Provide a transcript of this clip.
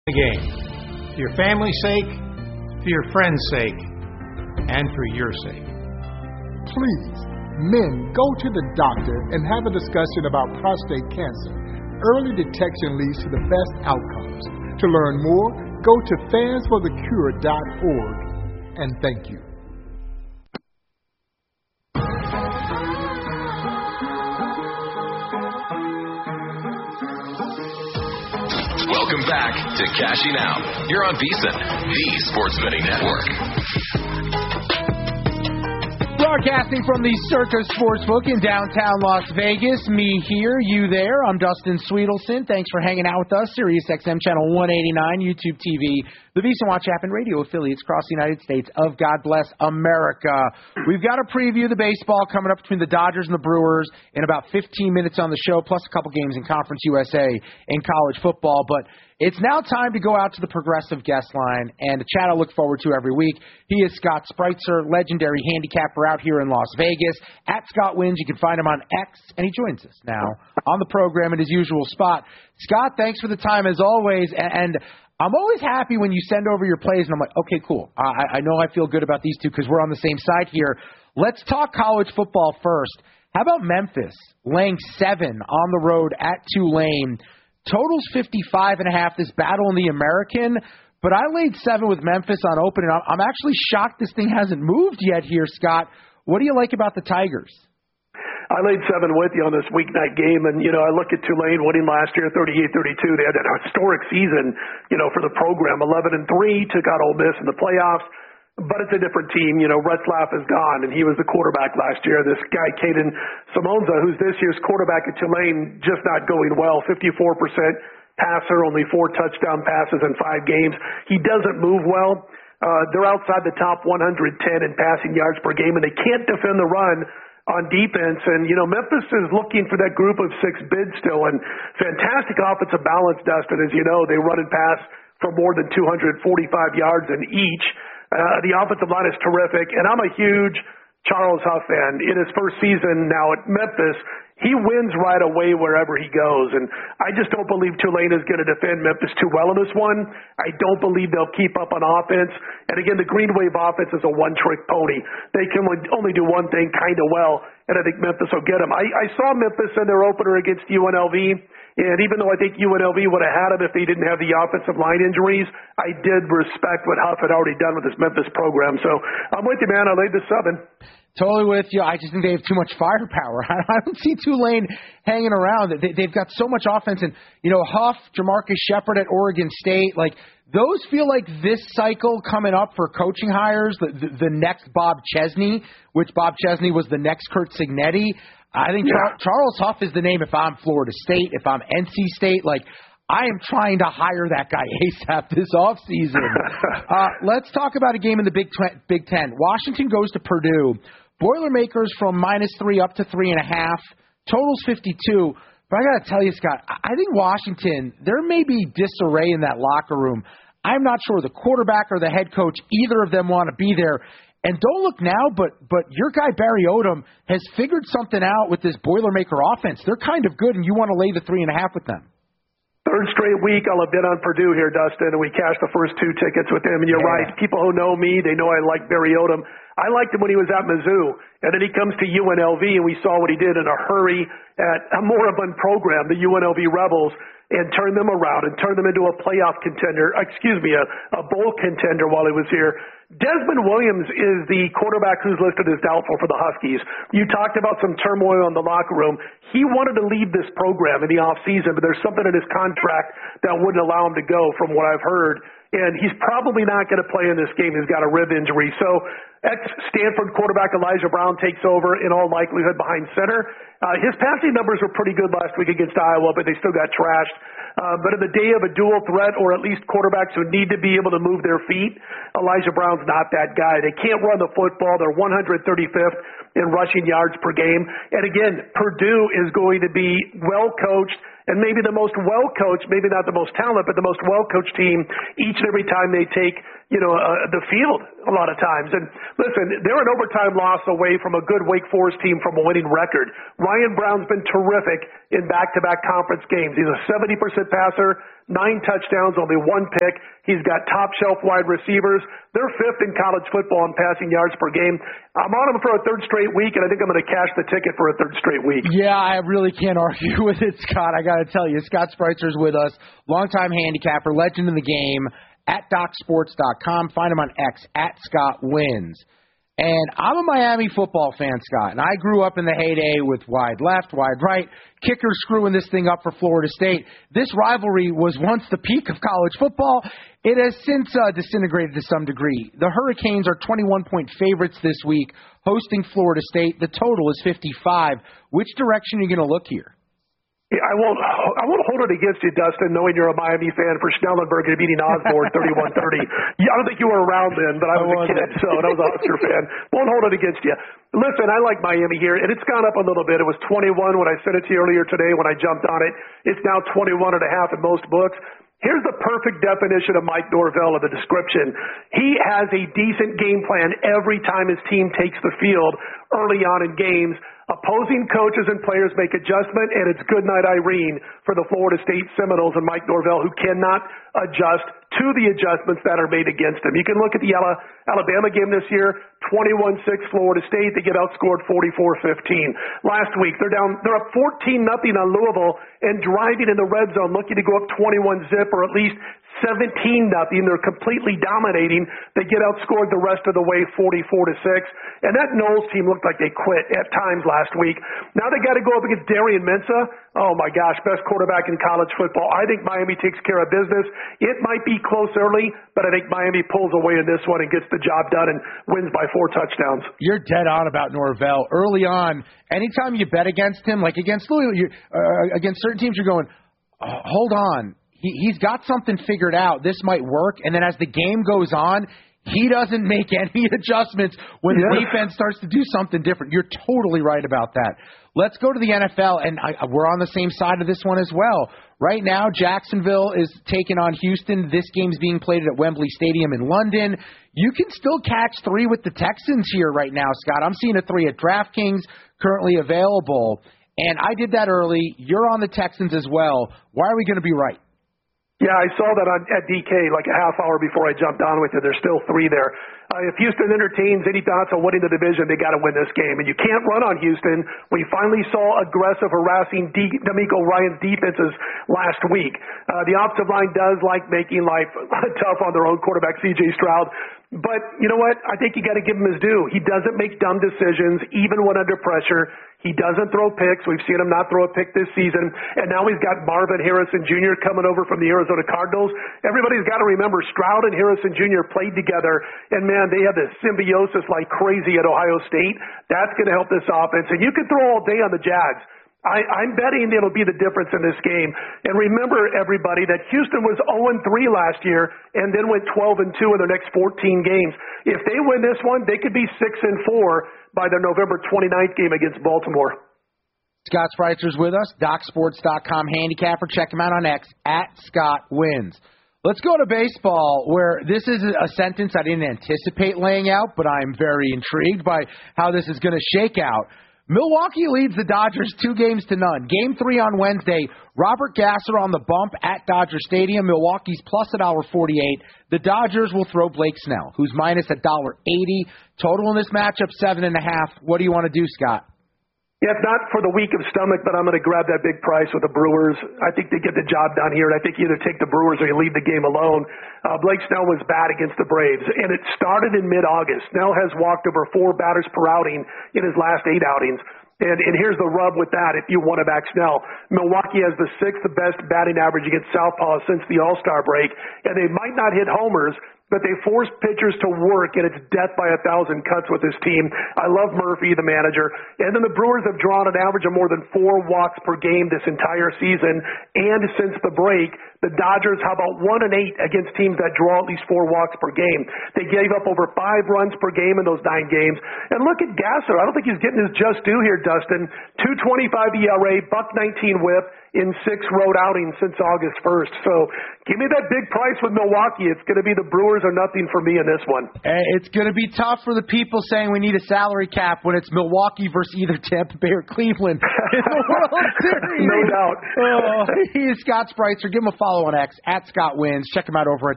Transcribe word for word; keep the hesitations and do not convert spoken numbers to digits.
the game. For your family's sake, for your friends' sake, and for your sake. Please, men, go to the doctor and have a discussion about prostate cancer. Early detection leads to the best outcomes. To learn more, go to fans for the cure dot org. And thank you. Welcome back to Cashing Out. You're on VSiN, the Sports Betting Network. Broadcasting from the Circus Sportsbook in downtown Las Vegas. Me here, you there. I'm Dustin Sweetelson. Thanks for hanging out with us. Sirius X M Channel one eighty-nine, YouTube T V, the VSiN Watch app, and radio affiliates across the United States of God Bless America. We've got a preview of the baseball coming up between the Dodgers and the Brewers in about fifteen minutes on the show, plus a couple games in Conference U S A in college football. But it's now time to go out to the Progressive guest line and a chat I look forward to every week. He is Scott Spreitzer, legendary handicapper out here in Las Vegas. At Scott Wins, you can find him on X, and he joins us now on the program in his usual spot. Scott, thanks for the time as always, and I'm always happy when you send over your plays, and I'm like, okay, cool. I, I know I feel good about these two because we're on the same side here. Let's talk college football first. How about Memphis laying seven on the road at Tulane? Total's fifty-five and a half, this battle in the American, but I laid seven with Memphis on opening. I'm actually shocked this thing hasn't moved yet here, Scott. What do you like about the Tigers? I laid seven with you on this weeknight game, and, you know, I look at Tulane winning last year thirty-eight thirty-two. They had an historic season, you know, for the program, eleven and three, took out Ole Miss in the playoffs. But it's a different team. You know, Retzlaff is gone, and he was the quarterback last year. This guy, Caden Simonza, who's this year's quarterback at Tulane, just not going well. fifty-four percent passer, only four touchdown passes in five games. He doesn't move well. Uh, they're outside the top one hundred ten in passing yards per game, and they can't defend the run on defense. And, you know, Memphis is looking for that group of six bid still, and fantastic offensive balance, Dustin. As you know, they run and pass for more than two hundred forty-five yards in each. Uh, the offensive line is terrific, and I'm a huge Charles Huff fan. In his first season now at Memphis, he wins right away wherever he goes, and I just don't believe Tulane is going to defend Memphis too well in this one. I don't believe they'll keep up on offense, and again, the Green Wave offense is a one-trick pony. They can only do one thing kind of well, and I think Memphis will get them. I, I saw Memphis in their opener against U N L V. And even though I think U N L V would have had him if they didn't have the offensive line injuries, I did respect what Huff had already done with his Memphis program. So I'm with you, man. I laid the seven. Totally with you. I just think they have too much firepower. I don't see Tulane hanging around. They, they've got so much offense. And, you know, Huff, Jamarcus Shepard at Oregon State, like, those feel like this cycle coming up for coaching hires, the, the, the next Bob Chesney, which Bob Chesney was the next Curt Cignetti. I think yeah. Char- Charles Huff is the name if I'm Florida State, if I'm N C State. Like, I am trying to hire that guy ASAP this offseason. uh, let's talk about a game in the Big, tw- Big Ten. Washington goes to Purdue. Boilermakers from minus three up to three and a half. Total's fifty-two. But I got to tell you, Scott, I think Washington, there may be disarray in that locker room. I'm not sure the quarterback or the head coach, either of them want to be there. And don't look now, but but your guy Barry Odom has figured something out with this Boilermaker offense. They're kind of good, and you want to lay the three and a half with them. Third straight week, I'll have been on Purdue here, Dustin, and we cashed the first two tickets with him. And you're yeah. right. People who know me, they know I like Barry Odom. I liked him when he was at Mizzou, and then he comes to U N L V, and we saw what he did in a hurry at a moribund program, the U N L V Rebels, and turned them around and turned them into a playoff contender, excuse me, a, a bowl contender while he was here. Desmond Williams is the quarterback who's listed as doubtful for the Huskies. You talked about some turmoil in the locker room. He wanted to leave this program in the offseason, but there's something in his contract that wouldn't allow him to go from what I've heard. And he's probably not going to play in this game. He's got a rib injury. So ex-Stanford quarterback Elijah Brown takes over in all likelihood behind center. Uh, his passing numbers were pretty good last week against Iowa, but they still got trashed. Uh, but in the day of a dual threat, or at least quarterbacks who need to be able to move their feet, Elijah Brown's not that guy. They can't run the football. They're one hundred thirty-fifth in rushing yards per game. And again, Purdue is going to be well-coached and maybe the most well-coached, maybe not the most talented, but the most well-coached team each and every time they take, you know, uh, the field a lot of times. And listen, they're an overtime loss away from a good Wake Forest team from a winning record. Ryan Brown's been terrific in back-to-back conference games. He's a seventy percent passer, nine touchdowns, only one pick. He's got top-shelf wide receivers. They're fifth in college football in passing yards per game. I'm on him for a third straight week, and I think I'm going to cash the ticket for a third straight week. Yeah, I really can't argue with it, Scott. I got to tell you, Scott Spritzer's with us, longtime handicapper, legend in the game, at doc sports dot com. Find him on X, at Scott Wins. And I'm a Miami football fan, Scott, and I grew up in the heyday with wide left, wide right, kickers screwing this thing up for Florida State. This rivalry was once the peak of college football. It has since uh, disintegrated to some degree. The Hurricanes are twenty-one point favorites this week, hosting Florida State. The total is fifty-five. Which direction are you going to look here? I won't I won't hold it against you, Dustin, knowing you're a Miami fan for Schnellenberger beating Osborne thirty-one thirty. Yeah, I don't think you were around then, but I was a kid, so and I was a Husker fan. Won't hold it against you. Listen, I like Miami here, and it's gone up a little bit. It was twenty-one when I sent it to you earlier today when I jumped on it. It's now twenty-one and a half in most books. Here's the perfect definition of Mike Norvell of the description. He has a decent game plan every time his team takes the field early on in games. Opposing coaches and players make adjustment, and it's good night, Irene, for the Florida State Seminoles and Mike Norvell, who cannot adjust to the adjustments that are made against him. You can look at the Alabama game this year, twenty-one six Florida State. They get outscored forty-four fifteen. Last week, they're down, they're up fourteen nothing on Louisville and driving in the red zone, looking to go up twenty-one zip or at least seventeen nothing. They're completely dominating. They get outscored the rest of the way forty-four to six. And that Knowles team looked like they quit at times last week. Now they got to go up against Darian Mensah. Oh my gosh, best quarterback in college football. I think Miami takes care of business. It might be close early, but I think Miami pulls away in this one and gets the job done and wins by four touchdowns. You're dead on about Norvell. Early on, anytime you bet against him, like against Louisville, you, uh, against certain teams, you're going, oh, hold on. He, he's got something figured out. This might work. And then as the game goes on, he doesn't make any adjustments when yeah. the defense starts to do something different. You're totally right about that. Let's go to the N F L, and I, we're on the same side of this one as well. Right now, Jacksonville is taking on Houston. This game's being played at Wembley Stadium in London. You can still catch three with the Texans here right now, Scott. I'm seeing a three at DraftKings currently available, and I did that early. You're on the Texans as well. Why are we going to be right? Yeah, I saw that on, at D K like a half hour before I jumped on with you. There's still three there. Uh, if Houston entertains any thoughts on winning the division, they got to win this game. And you can't run on Houston. We finally saw aggressive, harassing D- D'Amico Ryan's defenses last week. Uh, the offensive line does like making life tough on their own quarterback, C J Stroud. But you know what? I think you got to give him his due. He doesn't make dumb decisions, even when under pressure. He doesn't throw picks. We've seen him not throw a pick this season. And now he's got Marvin Harrison Junior coming over from the Arizona Cardinals. Everybody's got to remember Stroud and Harrison Junior played together. And, man, they have this symbiosis like crazy at Ohio State. That's going to help this offense. And you can throw all day on the Jags. I, I'm betting it'll be the difference in this game. And remember, everybody, that Houston was oh and three last year and then went twelve and two in their next fourteen games. If they win this one, they could be six and four by their November twenty-ninth game against Baltimore. Scott Spritzer's with us, doc sports dot com handicapper. Check him out on X, at Scott Wins. Let's go to baseball, where this is a sentence I didn't anticipate laying out, but I'm very intrigued by how this is going to shake out. Milwaukee leads the Dodgers two games to none. Game three on Wednesday, Robert Gasser on the bump at Dodger Stadium. Milwaukee's plus one dollar forty-eight. The Dodgers will throw Blake Snell, who's minus one dollar eighty. Total in this matchup, seven and a half. What do you want to do, Scott? Yeah, it's not for the weak of stomach, but I'm going to grab that big price with the Brewers. I think they get the job done here, and I think you either take the Brewers or you leave the game alone. Uh, Blake Snell was bad against the Braves, and it started in mid-August. Snell has walked over four batters per outing in his last eight outings. And, and here's the rub with that if you want to back Snell. Milwaukee has the sixth best batting average against southpaws since the All-Star break, and they might not hit homers, but they force pitchers to work, and it's death by a thousand cuts with this team. I love Murphy, the manager. And then the Brewers have drawn an average of more than four walks per game this entire season. And since the break, the Dodgers, how about one and eight against teams that draw at least four walks per game? They gave up over five runs per game in those nine games. And look at Gasser. I don't think he's getting his just due here, Dustin. two twenty-five E R A, buck nineteen whip in six road outings since August first. So give me that big price with Milwaukee. It's going to be the Brewers Bears are nothing for me in this one. It's going to be tough for the people saying we need a salary cap when it's Milwaukee versus either Tampa Bay or Cleveland in the World Series. No doubt. Oh, he is Scott Spritzer. Give him a follow on X, at Scott Wins. Check him out over at